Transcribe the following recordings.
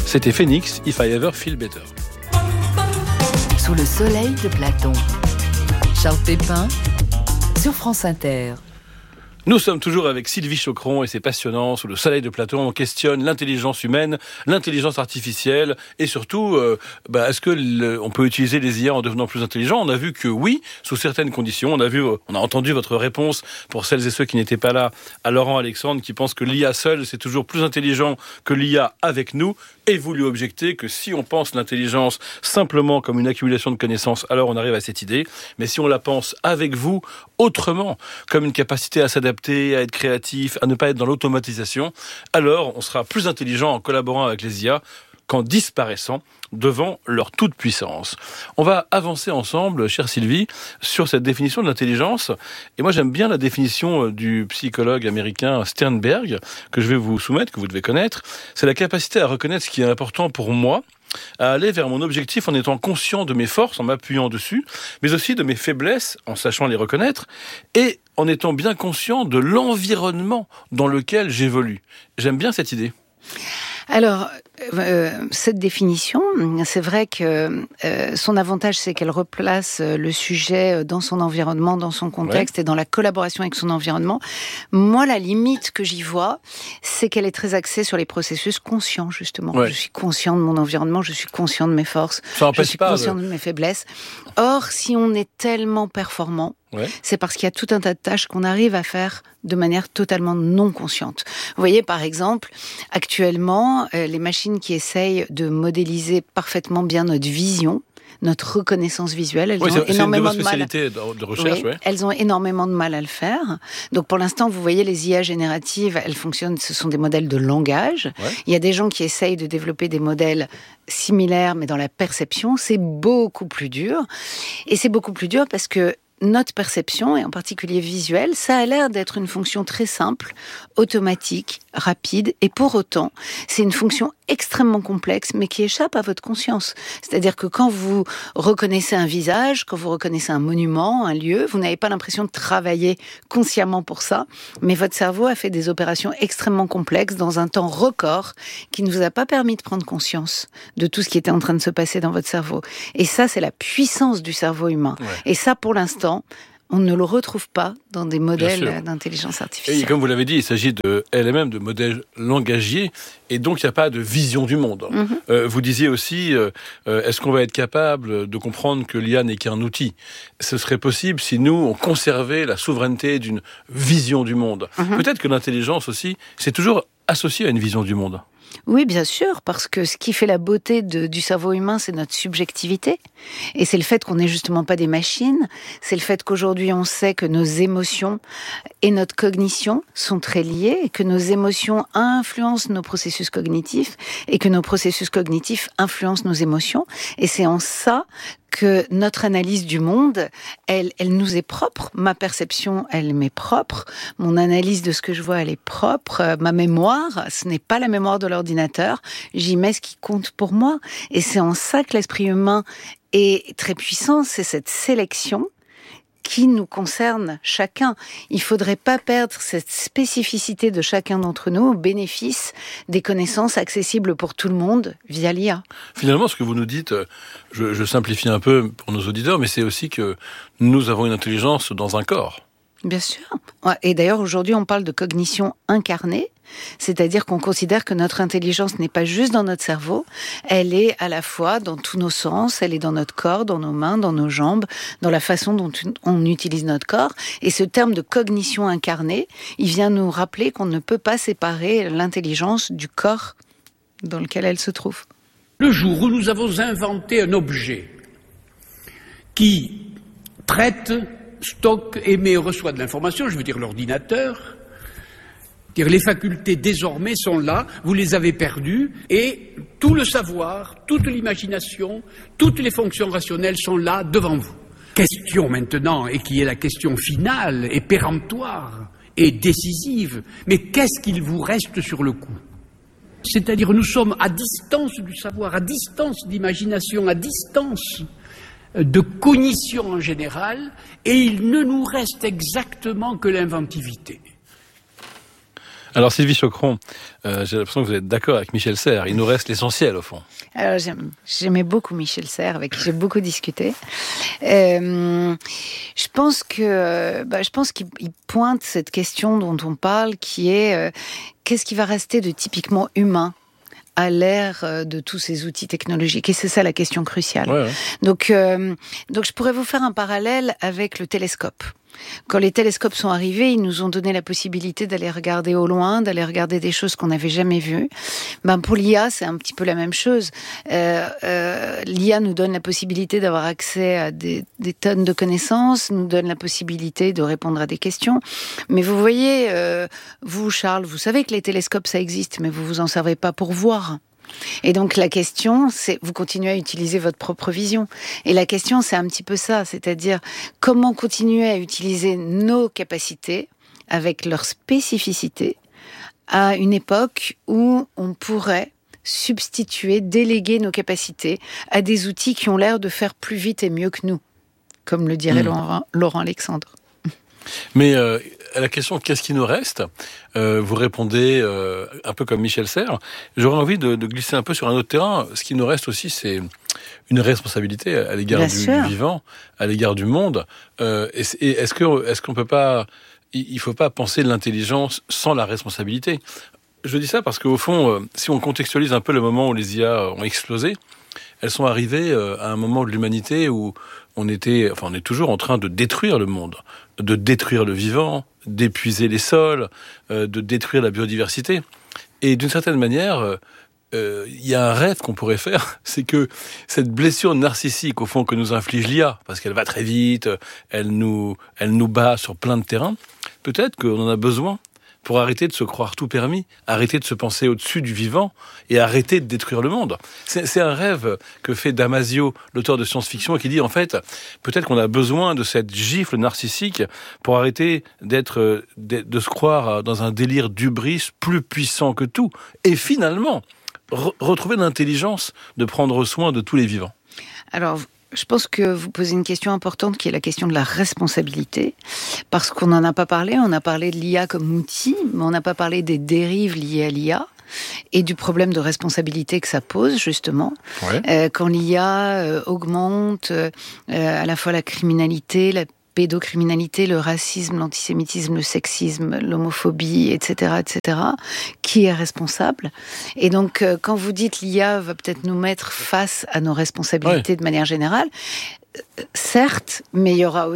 C'était Phoenix, If I Ever Feel Better. Sous le soleil de Platon. Charles Pépin sur France Inter. Nous sommes toujours avec Sylvie Choqueron et c'est passionnant. Sous le soleil de Platon, on questionne l'intelligence humaine, l'intelligence artificielle et surtout, est-ce que on peut utiliser les IA en devenant plus intelligent ? On a vu que oui, sous certaines conditions. On a entendu votre réponse pour celles et ceux qui n'étaient pas là à Laurent Alexandre qui pense que l'IA seule c'est toujours plus intelligent que l'IA avec nous. Et vous lui objectez que si on pense l'intelligence simplement comme une accumulation de connaissances, alors on arrive à cette idée. Mais si on la pense avec vous autrement, comme une capacité à s'adapter, à être créatif, à ne pas être dans l'automatisation, alors on sera plus intelligent en collaborant avec les IA qu'en disparaissant devant leur toute-puissance. On va avancer ensemble, chère Sylvie, sur cette définition de l'intelligence. Et moi, j'aime bien la définition du psychologue américain Sternberg, que je vais vous soumettre, que vous devez connaître. C'est la capacité à reconnaître ce qui est important pour moi, à aller vers mon objectif en étant conscient de mes forces, en m'appuyant dessus, mais aussi de mes faiblesses, en sachant les reconnaître, et en étant bien conscient de l'environnement dans lequel j'évolue. J'aime bien cette idée. Alors, cette définition, c'est vrai que son avantage, c'est qu'elle replace le sujet dans son environnement, dans son contexte et dans la collaboration avec son environnement. Moi, la limite que j'y vois, c'est qu'elle est très axée sur les processus conscients, justement. Ouais. Je suis conscient de mon environnement, je suis conscient de mes forces, je suis conscient de mes faiblesses. Or, si on est tellement performant, c'est parce qu'il y a tout un tas de tâches qu'on arrive à faire de manière totalement non consciente. Vous voyez, par exemple, actuellement, les machines qui essayent de modéliser parfaitement bien notre vision, notre reconnaissance visuelle, elles ont énormément de mal. De recherche, elles ont énormément de mal à le faire. Donc pour l'instant, vous voyez, les IA génératives, elles fonctionnent, ce sont des modèles de langage. Il y a des gens qui essayent de développer des modèles similaires, mais dans la perception, c'est beaucoup plus dur. Et c'est beaucoup plus dur parce que notre perception, et en particulier visuelle, ça a l'air d'être une fonction très simple, automatique, rapide, et pour autant, c'est une fonction extrêmement complexe, mais qui échappe à votre conscience. C'est-à-dire que quand vous reconnaissez un visage, quand vous reconnaissez un monument, un lieu, vous n'avez pas l'impression de travailler consciemment pour ça, mais votre cerveau a fait des opérations extrêmement complexes dans un temps record qui ne vous a pas permis de prendre conscience de tout ce qui était en train de se passer dans votre cerveau. Et ça, c'est la puissance du cerveau humain. Et ça, pour l'instant, on ne le retrouve pas dans des modèles d'intelligence artificielle. Et comme vous l'avez dit, il s'agit de LMM, de modèles langagiers, et donc il n'y a pas de vision du monde. Vous disiez aussi, est-ce qu'on va être capable de comprendre que l'IA n'est qu'un outil ? Ce serait possible si nous, on conservait la souveraineté d'une vision du monde. Peut-être que l'intelligence aussi, c'est toujours associé à une vision du monde. Oui, bien sûr, parce que ce qui fait la beauté du cerveau humain, c'est notre subjectivité. Et c'est le fait qu'on n'est justement pas des machines. C'est le fait qu'aujourd'hui, on sait que nos émotions et notre cognition sont très liées, et que nos émotions influencent nos processus cognitifs, et que nos processus cognitifs influencent nos émotions. Et c'est en ça que notre analyse du monde, elle nous est propre. Ma perception, elle m'est propre. Mon analyse de ce que je vois, elle est propre. Ma mémoire, ce n'est pas la mémoire de l'ordinateur. J'y mets ce qui compte pour moi. Et c'est en ça que l'esprit humain est très puissant. C'est cette sélection qui nous concerne chacun. Il ne faudrait pas perdre cette spécificité de chacun d'entre nous au bénéfice des connaissances accessibles pour tout le monde via l'IA. Finalement, ce que vous nous dites, je simplifie un peu pour nos auditeurs, mais c'est aussi que nous avons une intelligence dans un corps. Bien sûr. Et d'ailleurs, aujourd'hui, on parle de cognition incarnée, c'est-à-dire qu'on considère que notre intelligence n'est pas juste dans notre cerveau, elle est à la fois dans tous nos sens, elle est dans notre corps, dans nos mains, dans nos jambes, dans la façon dont on utilise notre corps. Et ce terme de cognition incarnée, il vient nous rappeler qu'on ne peut pas séparer l'intelligence du corps dans lequel elle se trouve. Le jour où nous avons inventé un objet qui traite, stocke, émet et reçoit de l'information, je veux dire l'ordinateur, les facultés désormais sont là, vous les avez perdues, et tout le savoir, toute l'imagination, toutes les fonctions rationnelles sont là devant vous. Question maintenant, et qui est la question finale et péremptoire et décisive, mais qu'est-ce qu'il vous reste sur le coup ? C'est-à-dire nous sommes à distance du savoir, à distance d'imagination, à distance de cognition en général, et il ne nous reste exactement que l'inventivité. Alors Sylvie Choqueron, j'ai l'impression que vous êtes d'accord avec Michel Serres. Il nous reste l'essentiel au fond. Alors j'aimais beaucoup Michel Serres, avec qui j'ai beaucoup discuté. Je pense qu'il pointe cette question dont on parle, qui est qu'est-ce qui va rester de typiquement humain à l'ère de tous ces outils technologiques. Et c'est ça la question cruciale. Ouais. Donc je pourrais vous faire un parallèle avec le télescope. Quand les télescopes sont arrivés, ils nous ont donné la possibilité d'aller regarder au loin, d'aller regarder des choses qu'on n'avait jamais vues. Pour l'IA, c'est un petit peu la même chose. L'IA nous donne la possibilité d'avoir accès à des tonnes de connaissances, nous donne la possibilité de répondre à des questions. Mais vous voyez, vous, Charles, vous savez que les télescopes, ça existe, mais vous en servez pas pour voir. Et donc la question, c'est, vous continuez à utiliser votre propre vision. Et la question, c'est un petit peu ça, c'est-à-dire comment continuer à utiliser nos capacités avec leurs spécificités à une époque où on pourrait substituer, déléguer nos capacités à des outils qui ont l'air de faire plus vite et mieux que nous, comme le dirait Laurent Alexandre. Mais à la question « qu'est-ce qui nous reste ?», vous répondez un peu comme Michel Serres. J'aurais envie de glisser un peu sur un autre terrain. Ce qui nous reste aussi, c'est une responsabilité à l'égard du vivant, à l'égard du monde. Est-ce qu'on peut pas... Il faut pas penser l'intelligence sans la responsabilité. Je dis ça parce qu'au fond, si on contextualise un peu le moment où les IA ont explosé, elles sont arrivées à un moment de l'humanité où on est toujours en train de détruire le monde, de détruire le vivant, d'épuiser les sols, de détruire la biodiversité. Et d'une certaine manière, il y a un rêve qu'on pourrait faire, c'est que cette blessure narcissique, au fond, que nous inflige l'IA, parce qu'elle va très vite, elle nous bat sur plein de terrains, peut-être qu'on en a besoin pour arrêter de se croire tout permis, arrêter de se penser au-dessus du vivant et arrêter de détruire le monde. C'est un rêve que fait Damasio, l'auteur de science-fiction, qui dit en fait, peut-être qu'on a besoin de cette gifle narcissique pour arrêter de se croire dans un délire d'hubris plus puissant que tout, et finalement retrouver l'intelligence de prendre soin de tous les vivants. Alors, je pense que vous posez une question importante qui est la question de la responsabilité, parce qu'on n'en a pas parlé. On a parlé de l'IA comme outil, mais on n'a pas parlé des dérives liées à l'IA et du problème de responsabilité que ça pose, justement. Ouais. Quand l'IA augmente à la fois la criminalité, la pédocriminalité, le racisme, l'antisémitisme, le sexisme, l'homophobie, etc., etc., qui est responsable? Et donc, quand vous dites l'IA va peut-être nous mettre face à nos responsabilités de manière générale, certes, mais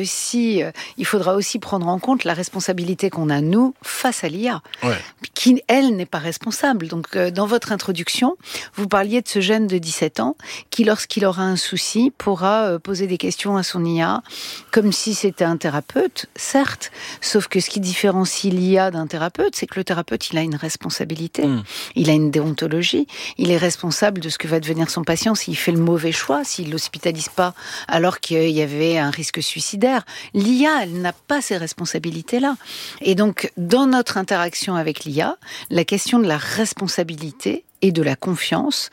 il faudra aussi prendre en compte la responsabilité qu'on a, nous, face à l'IA, qui, elle, n'est pas responsable. Donc, dans votre introduction, vous parliez de ce jeune de 17 ans qui, lorsqu'il aura un souci, pourra poser des questions à son IA, comme si c'était un thérapeute, certes, sauf que ce qui différencie l'IA d'un thérapeute, c'est que le thérapeute, il a une responsabilité, il a une déontologie, il est responsable de ce que va devenir son patient s'il fait le mauvais choix, s'il l'hospitalise pas alors qu'il y avait un risque suicidaire. L'IA, elle n'a pas ces responsabilités-là. Et donc, dans notre interaction avec l'IA, la question de la responsabilité et de la confiance,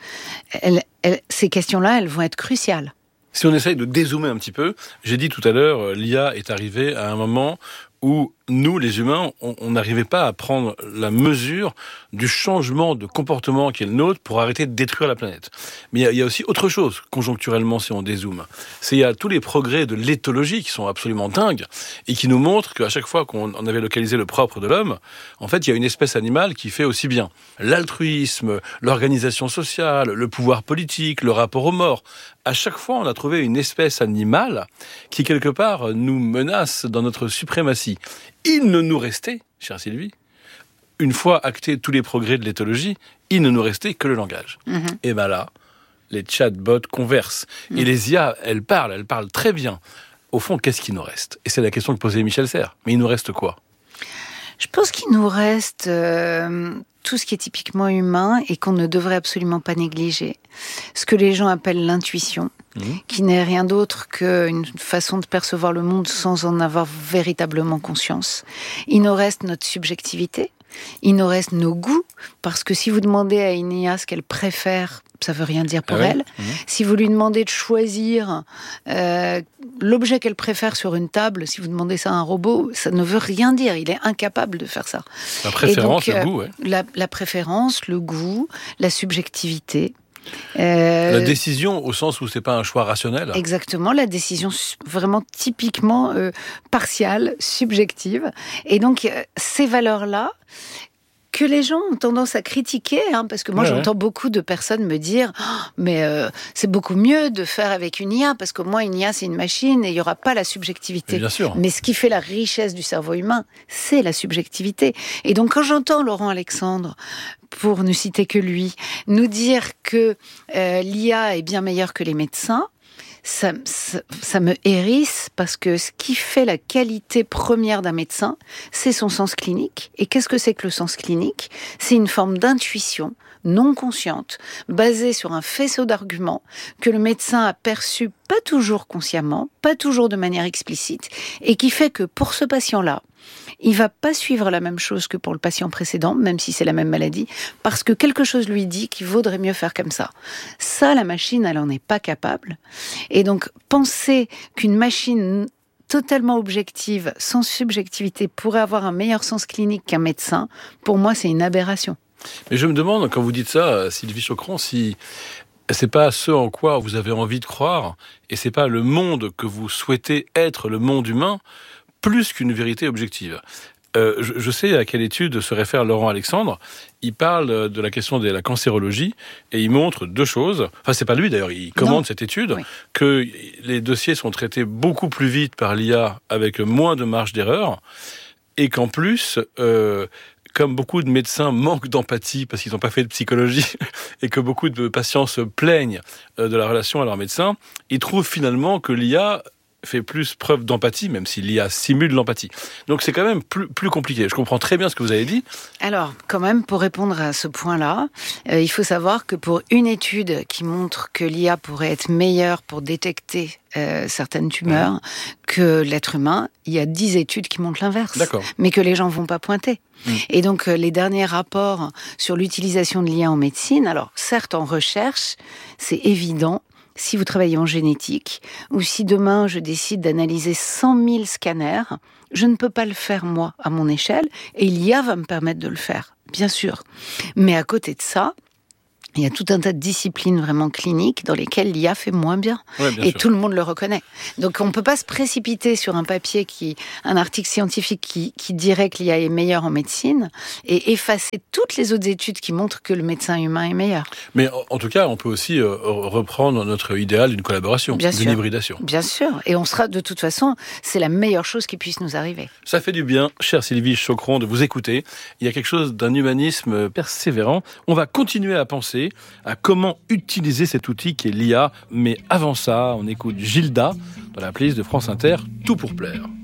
ces questions-là, elles vont être cruciales. Si on essaye de dézoomer un petit peu, j'ai dit tout à l'heure, l'IA est arrivée à un moment où nous, les humains, on n'arrivait pas à prendre la mesure du changement de comportement qui est le nôtre pour arrêter de détruire la planète. Mais il y a aussi autre chose, conjoncturellement, si on dézoome. Il y a tous les progrès de l'éthologie qui sont absolument dingues et qui nous montrent qu'à chaque fois qu'on avait localisé le propre de l'homme, en fait, il y a une espèce animale qui fait aussi bien. L'altruisme, l'organisation sociale, le pouvoir politique, le rapport aux morts. À chaque fois, on a trouvé une espèce animale qui, quelque part, nous menace dans notre suprématie. Il ne nous restait, chère Sylvie, une fois actés tous les progrès de l'éthologie, il ne nous restait que le langage. Et bien là, les chatbots conversent. Et les IA, elles parlent très bien. Au fond, qu'est-ce qui nous reste ? Et c'est la question que posait Michel Serres. Mais il nous reste quoi ? Je pense qu'il nous reste tout ce qui est typiquement humain et qu'on ne devrait absolument pas négliger. Ce que les gens appellent l'intuition, qui n'est rien d'autre qu'une façon de percevoir le monde sans en avoir véritablement conscience. Il nous reste notre subjectivité, Il nous reste nos goûts, parce que si vous demandez à une IA ce qu'elle préfère, ça veut rien dire pour elle. Si vous lui demandez de choisir l'objet qu'elle préfère sur une table, si vous demandez ça à un robot, ça ne veut rien dire. Il est incapable de faire ça. La préférence, le goût, la préférence, le goût, la subjectivité. La décision au sens où c'est pas un choix rationnel. Exactement, la décision vraiment typiquement partiale, subjective. Et donc ces valeurs-là que les gens ont tendance à critiquer, parce que moi j'entends beaucoup de personnes me dire mais c'est beaucoup mieux de faire avec une IA, parce que moi une IA c'est une machine et il n'y aura pas la subjectivité. Bien sûr. Mais ce qui fait la richesse du cerveau humain, c'est la subjectivité. Et donc quand j'entends Laurent Alexandre, pour ne citer que lui, nous dire que l'IA est bien meilleure que les médecins, ça me hérisse, parce que ce qui fait la qualité première d'un médecin, c'est son sens clinique. Et qu'est-ce que c'est que le sens clinique ? C'est une forme d'intuition non consciente, basée sur un faisceau d'arguments que le médecin a perçu pas toujours consciemment, pas toujours de manière explicite, et qui fait que pour ce patient-là, il va pas suivre la même chose que pour le patient précédent, même si c'est la même maladie, parce que quelque chose lui dit qu'il vaudrait mieux faire comme ça. Ça, la machine, elle en est pas capable. Et donc, penser qu'une machine totalement objective, sans subjectivité, pourrait avoir un meilleur sens clinique qu'un médecin, pour moi, c'est une aberration. Mais je me demande, quand vous dites ça, Sylvie Choqueron, si c'est pas ce en quoi vous avez envie de croire, et c'est pas le monde que vous souhaitez être, le monde humain, plus qu'une vérité objective. Je sais à quelle étude se réfère Laurent Alexandre. Il parle de la question de la cancérologie et il montre deux choses. Enfin, c'est pas lui d'ailleurs, il commande cette étude, que les dossiers sont traités beaucoup plus vite par l'IA avec moins de marge d'erreur, et qu'en plus, comme beaucoup de médecins manquent d'empathie parce qu'ils n'ont pas fait de psychologie et que beaucoup de patients se plaignent de la relation à leur médecin, ils trouvent finalement que l'IA fait plus preuve d'empathie, même si l'IA simule l'empathie. Donc c'est quand même plus compliqué. Je comprends très bien ce que vous avez dit. Alors, quand même, pour répondre à ce point-là, il faut savoir que pour une étude qui montre que l'IA pourrait être meilleure pour détecter certaines tumeurs que l'être humain, il y a 10 études qui montrent l'inverse. D'accord. Mais que les gens vont pas pointer. Et donc, les derniers rapports sur l'utilisation de l'IA en médecine, alors certes en recherche, c'est évident. Si vous travaillez en génétique, ou si demain je décide d'analyser 100 000 scanners, je ne peux pas le faire moi, à mon échelle, et l'IA va me permettre de le faire, bien sûr. Mais à côté de ça, il y a tout un tas de disciplines vraiment cliniques dans lesquelles l'IA fait moins bien. Ouais, bien et sûr. tout le monde le reconnaît. Donc on ne peut pas se précipiter sur un papier, un article scientifique qui dirait que l'IA est meilleure en médecine et effacer toutes les autres études qui montrent que le médecin humain est meilleur. Mais en tout cas, on peut aussi reprendre notre idéal d'une collaboration, d'une hybridation. Bien sûr. Et on sera, de toute façon, c'est la meilleure chose qui puisse nous arriver. Ça fait du bien, chère Sylvie Choqueron, de vous écouter. Il y a quelque chose d'un humanisme persévérant. On va continuer à penser à comment utiliser cet outil qui est l'IA. Mais avant ça, on écoute Gilda dans la playlist de France Inter, Tout pour plaire.